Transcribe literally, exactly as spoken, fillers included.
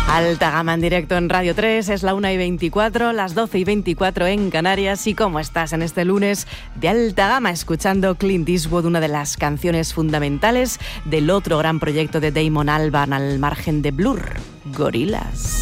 Alta Gama en directo en Radio tres, es la una y veinticuatro, las doce y veinticuatro en Canarias. ¿Y cómo estás en este lunes de Alta Gama? Escuchando Clint Eastwood, una de las canciones fundamentales del otro gran proyecto de Damon Albarn al margen de Blur, Gorillaz.